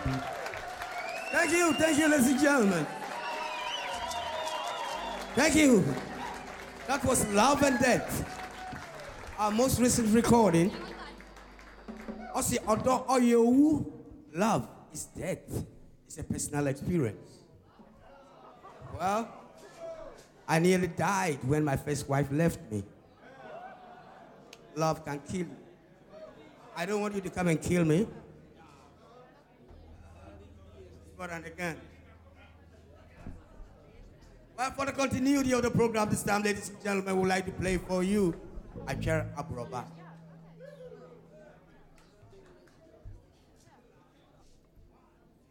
Thank you, ladies and gentlemen. Thank you. That was Love and Death, our most recent recording. Also, although you love is death, it's a personal experience. Well, I nearly died when my first wife left me. Love can kill you. I don't want you to come and kill me. But and again. Well, for the continuity of the program this time, ladies and gentlemen, we would like to play for you Acher Abroba.